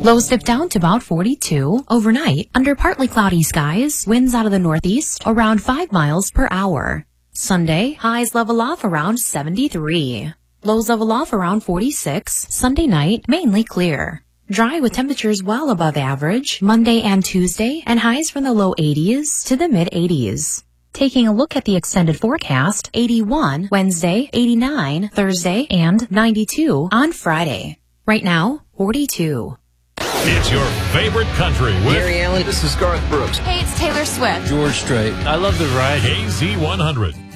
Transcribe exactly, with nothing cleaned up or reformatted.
Lows dip down to about forty-two. Overnight, under partly cloudy skies, winds out of the northeast around five miles per hour. Sunday, highs level off around seventy-three. Lows level off around forty-six. Sunday night, mainly clear. Dry with temperatures well above average Monday and Tuesday, and highs from the low eighties to the mid eighties. Taking a look at the extended forecast, eighty-one Wednesday, eighty-nine Thursday, and ninety-two on Friday. Right now, forty-two. It's your favorite country with Gary Allen. This is Garth Brooks. Hey, it's Taylor Swift. George Strait. I love the ride. K Z one hundred.